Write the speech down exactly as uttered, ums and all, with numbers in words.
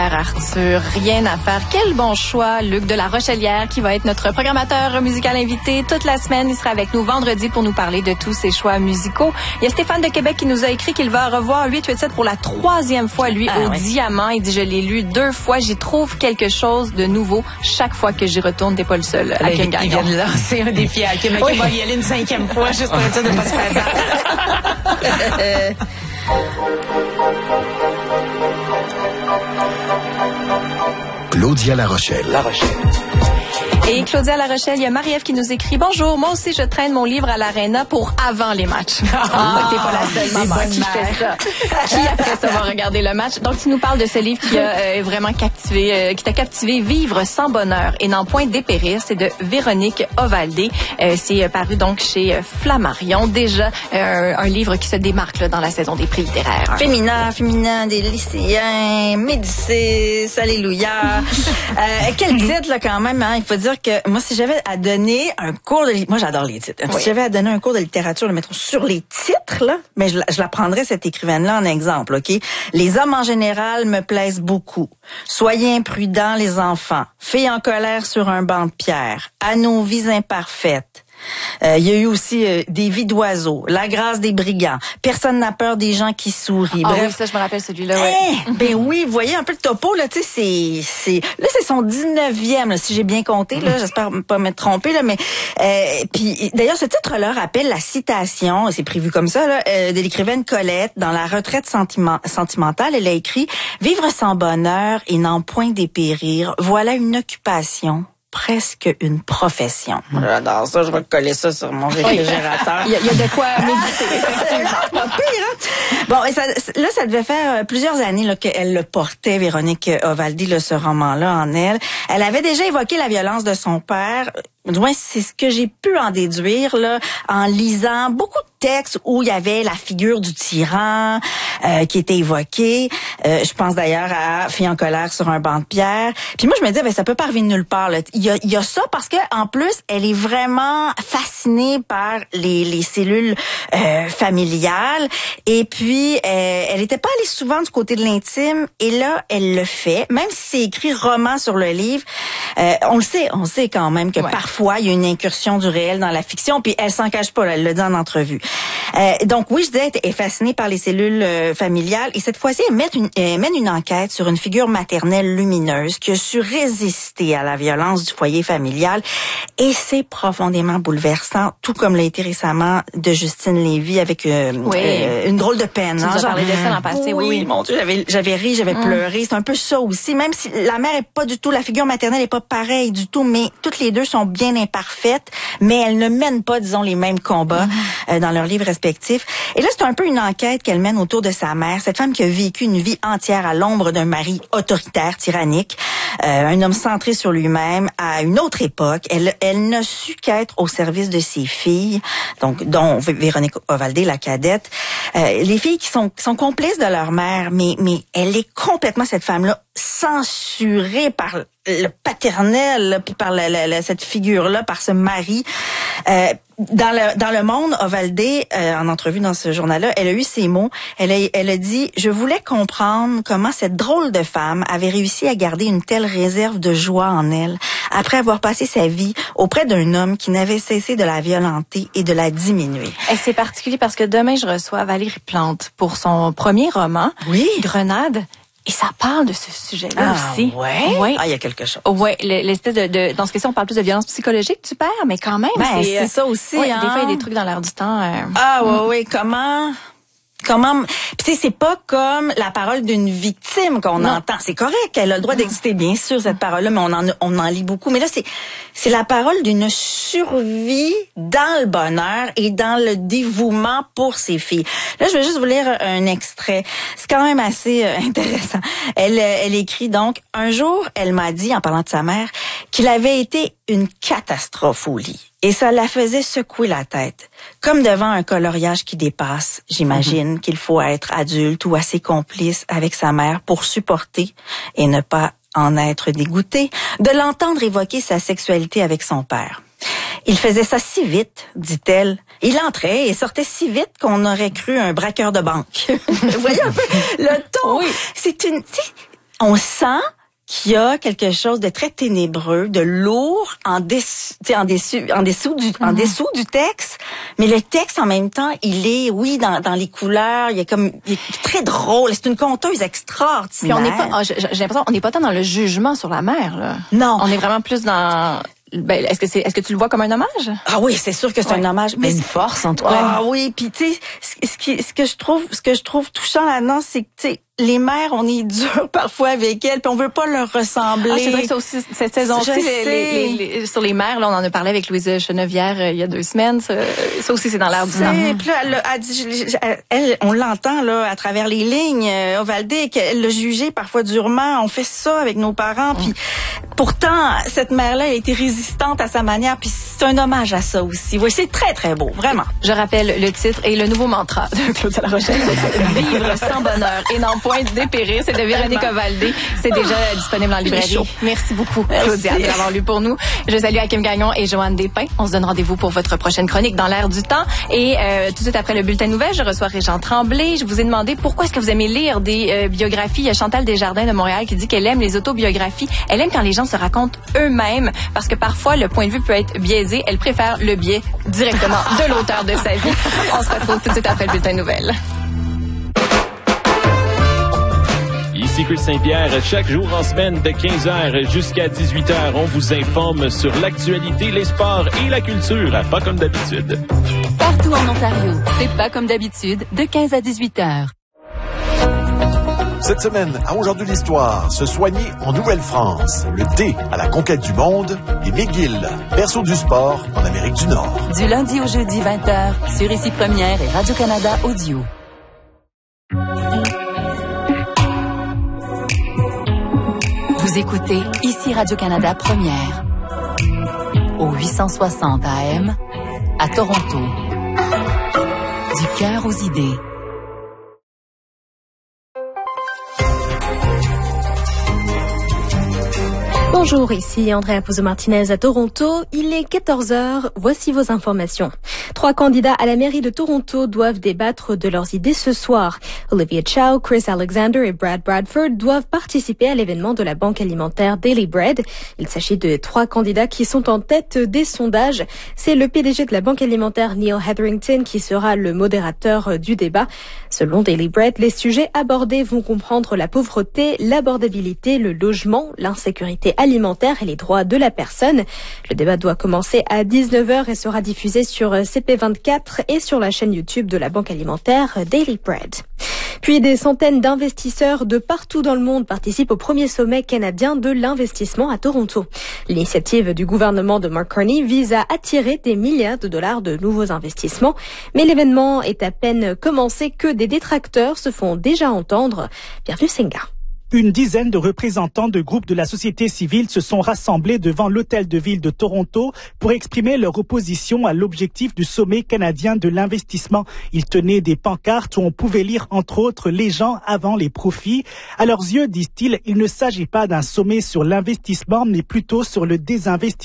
Arthur, rien à faire. Quel bon choix, Luc de la Rochelière, qui va être notre programmateur musical invité toute la semaine. Il sera avec nous vendredi pour nous parler de tous ses choix musicaux. Il y a Stéphane de Québec qui nous a écrit qu'il va revoir huit huit sept pour la troisième fois, lui, ah, au oui. Diamant. Il dit, je l'ai lu deux fois. J'y trouve quelque chose de nouveau chaque fois que j'y retourne. T'es pas le seul. À il vient de lancer un défi à Kim. Oui. Il va y aller une cinquième fois juste pour être sûr de ne pas se faire Claudia La Rochelle. La Rochelle. Et Claudia La Rochelle, il y a Marie-Ève qui nous écrit « Bonjour, moi aussi je traîne mon livre à l'Arena pour avant les matchs. » Ah, t'es pas la seule maman qui fait ça. Qui après ça va regarder le match. Donc tu nous parles de ce livre qui a euh, vraiment captivé, euh, qui t'a captivé, « Vivre sans bonheur et n'en point dépérir ». C'est de Véronique Ovaldé. Euh, c'est paru donc chez Flammarion. Déjà euh, un livre qui se démarque là, dans la saison des prix littéraires. Féminin, féminin, des lycéens, Médicis, alléluia. euh, quel titre là quand même, hein? Il faut dire que moi, si j'avais à donner un cours de... Moi, j'adore les titres. Oui. Si j'avais à donner un cours de littérature, le mettre sur les titres, là, mais je, je la prendrais, cette écrivaine-là, en exemple, OK? Les hommes, en général, me plaisent beaucoup. Soyez imprudents, les enfants. Filles en colère sur un banc de pierre. À nos vies imparfaites. Euh, il y a eu aussi euh, des vies d'oiseaux, la grâce des brigands, personne n'a peur des gens qui sourient. Ah Bref, oui, ça je me rappelle celui-là. Ouais. Hey, ben oui, vous voyez un peu le topo là, tu sais, c'est c'est là c'est son dix-neuvième là, si j'ai bien compté là, j'espère pas m'être trompée là, mais euh, puis d'ailleurs ce titre-là rappelle la citation, c'est prévu comme ça là, euh, de l'écrivaine Colette dans La retraite sentiment, sentimentale. Elle a écrit vivre sans bonheur et n'en point dépérir, voilà une occupation. Presque une profession. J'adore ça, je vais coller ça sur mon réfrigérateur. Il y, y a de quoi méditer, effectivement. Pas pire, hein? Bon, et ça, là, ça devait faire plusieurs années là, qu'elle le portait, Véronique Ovaldé, là, ce roman-là en elle. Elle avait déjà évoqué la violence de son père. Du moins, c'est ce que j'ai pu en déduire là, en lisant beaucoup de textes où il y avait la figure du tyran euh, qui était évoquée. Euh, je pense d'ailleurs à Fille en colère sur un banc de pierre. Puis moi, je me disais, ben ça peut pas arriver de nulle part. Là. Il y a, il y a ça parce que en plus, elle est vraiment fascinée par les, les cellules euh, familiales. Et puis, euh, elle était pas allée souvent du côté de l'intime. Et là, elle le fait. Même si c'est écrit roman sur le livre, euh, on le sait, on sait quand même que ouais. parfois, Parfois, il y a une incursion du réel dans la fiction, puis elle s'en cache pas, là, elle le dit en entrevue. Euh, donc oui, je disais, elle est fascinée par les cellules euh, familiales, et cette fois-ci, elle, met une, elle mène une enquête sur une figure maternelle lumineuse qui a su résister à la violence du foyer familial, et c'est profondément bouleversant, tout comme l'a été récemment de Justine Lévy avec euh, oui. euh, une drôle de peine. Tu hein, nous as parlé de ça l'an passé, oui. Oui, mon Dieu, j'avais, j'avais ri, j'avais mm. pleuré, c'est un peu ça aussi, même si la mère est pas du tout, la figure maternelle est pas pareille du tout, mais toutes les deux sont bien imparfaites, mais elles ne mènent pas, disons, les mêmes combats mm-hmm. euh, dans leurs livres respectifs. Et là, c'est un peu une enquête qu'elle mène autour de sa mère, cette femme qui a vécu une vie entière à l'ombre d'un mari autoritaire, tyrannique, euh, un homme centré sur lui-même. À une autre époque, elle, elle n'a su qu'être au service de ses filles, donc dont Véronique Ovaldé, la cadette, euh, les filles qui sont, qui sont complices de leur mère, mais, mais elle est complètement, cette femme-là, censurée par le paternel, puis par la, la, la, cette figure-là, par ce mari. Euh, dans le dans le Monde, Ovaldé, euh, en entrevue dans ce journal-là, elle a eu ces mots. Elle a, elle a dit « Je voulais comprendre comment cette drôle de femme avait réussi à garder une telle réserve de joie en elle, après avoir passé sa vie auprès d'un homme qui n'avait cessé de la violenter et de la diminuer. » Et c'est particulier parce que demain, je reçois Valérie Plante pour son premier roman, oui. Grenade. Et ça parle de ce sujet-là ah, aussi. Ouais. ouais. Ah, il y a quelque chose. Ouais, l'espèce de, de dans ce cas-ci, on parle plus de violence psychologique du père, mais quand même, ben, c'est c'est ça aussi. Ouais, hein? Des fois, il y a des trucs dans l'air du temps. Euh... Ah, ouais, ouais. Comment Comment tu sais, c'est pas comme la parole d'une victime qu'on non. entend. C'est correct, elle a le droit d'exister, bien sûr, cette parole-là, mais on en on en lit beaucoup. Mais là, c'est c'est la parole d'une survie dans le bonheur et dans le dévouement pour ses filles. Là, je vais juste vous lire un extrait. C'est quand même assez euh, intéressant. Elle elle écrit donc un jour, elle m'a dit en parlant de sa mère qu'il avait été une catastrophe au lit. Et ça la faisait secouer la tête. Comme devant un coloriage qui dépasse, j'imagine mm-hmm. qu'il faut être adulte ou assez complice avec sa mère pour supporter et ne pas en être dégoûté de l'entendre évoquer sa sexualité avec son père. Il faisait ça si vite, dit-elle. Il entrait et sortait si vite qu'on aurait cru un braqueur de banque. Vous voyez un peu le ton? Oui. C'est une... on sent qu'il y a quelque chose de très ténébreux, de lourd en dessous, en dessous, en dessous du, mm-hmm. en dessous du texte. Mais le texte, en même temps, il est, oui, dans, dans les couleurs, il est comme, il est très drôle. C'est une conteuse extraordinaire. Puis on n'est pas, oh, j'ai, j'ai l'impression, on n'est pas tant dans le jugement sur la mère, là. Non. On est vraiment plus dans, ben, est-ce que c'est, est-ce que tu le vois comme un hommage? Ah oui, c'est sûr que c'est ouais. un hommage. Mais une force, en tout cas. Ah oui, puis tu sais, ce qui, ce que je trouve, ce que je trouve touchant là-dedans, c'est que tu sais, les mères, on est dur parfois avec elles, puis on veut pas leur ressembler. Ah, c'est vrai que ça aussi, cette saison-ci, les, les, les, les, sur les mères, là, on en a parlé avec Louise Chenevière euh, il y a deux semaines. Ça, ça aussi, c'est dans l'air du temps. Puis là, elle, elle, dit, elle, on l'entend là à travers les lignes, euh, Ovaldé, qu'elle l'a jugé parfois durement. On fait ça avec nos parents, puis pourtant, cette mère-là a été résistante à sa manière, puis c'est un hommage à ça aussi. Oui, c'est très, très beau, vraiment. Je rappelle le titre et le nouveau mantra de Claudia Larochelle, c'est « Vivre sans bonheur et non point dépérir ». C'est de Véronique Ovaldé. C'est déjà disponible en librairie. Merci beaucoup, Claudia, de l'avoir lu pour nous. Je salue Hakim Gagnon et Joanne Despins. On se donne rendez-vous pour votre prochaine chronique dans l'air du temps. Et euh, tout de suite après le bulletin de nouvelles, je reçois Régent Tremblay. Je vous ai demandé pourquoi est-ce que vous aimez lire des euh, biographies. Il y a Chantal Desjardins de Montréal qui dit qu'elle aime les autobiographies. Elle aime quand les gens se racontent eux-mêmes parce que parfois, le point de vue peut être biaisé. Elle préfère le biais directement de l'auteur de sa vie. On se retrouve tout de suite après le bulletin de nouvelles. Ici Chris Saint-Pierre, chaque jour en semaine de quinze heures jusqu'à dix-huit heures, on vous informe sur l'actualité, les sports et la culture, pas comme d'habitude. Partout en Ontario, c'est pas comme d'habitude, de quinze à dix-huit heures. Cette semaine, à Aujourd'hui l'Histoire, se soigner en Nouvelle-France, le thé à la conquête du monde et McGill, berceau du sport en Amérique du Nord. Du lundi au jeudi vingt heures, sur Ici Première et Radio-Canada Audio. Vous écoutez Ici Radio-Canada Première, au huit cent soixante A M, à Toronto. Du cœur aux idées. Bonjour, ici Andrea Pouzo-Martinez à Toronto. Il est quatorze heures. Voici vos informations. Trois candidats à la mairie de Toronto doivent débattre de leurs idées ce soir. Olivia Chow, Chris Alexander et Brad Bradford doivent participer à l'événement de la banque alimentaire Daily Bread. Il s'agit de trois candidats qui sont en tête des sondages. C'est le P D G de la banque alimentaire Neil Hetherington qui sera le modérateur du débat. Selon Daily Bread, les sujets abordés vont comprendre la pauvreté, l'abordabilité, le logement, l'insécurité alimentaire et les droits de la personne. Le débat doit commencer à dix-neuf heures et sera diffusé sur C P vingt-quatre et sur la chaîne YouTube de la banque alimentaire Daily Bread. Puis des centaines d'investisseurs de partout dans le monde participent au premier sommet canadien de l'investissement à Toronto. L'initiative du gouvernement de Mark Carney vise à attirer des milliards de dollars de nouveaux investissements, mais l'événement est à peine commencé que des détracteurs se font déjà entendre. Bienvenue Senga. Une dizaine de représentants de groupes de la société civile se sont rassemblés devant l'hôtel de ville de Toronto pour exprimer leur opposition à l'objectif du sommet canadien de l'investissement. Ils tenaient des pancartes où on pouvait lire entre autres « Les gens avant les profits ». À leurs yeux, disent-ils, il ne s'agit pas d'un sommet sur l'investissement, mais plutôt sur le désinvestissement.